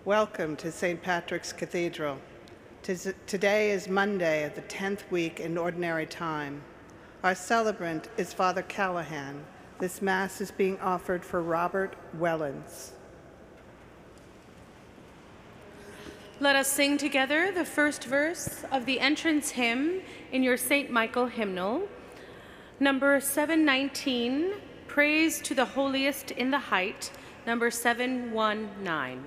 Welcome to St. Patrick's Cathedral. Today is Monday of the 10th week in Ordinary Time. Our celebrant is Father Callahan. This Mass is being offered for Robert Wellens. Let us sing together the first verse of the entrance hymn in your St. Michael hymnal, number 719, Praise to the Holiest in the Height, number 719.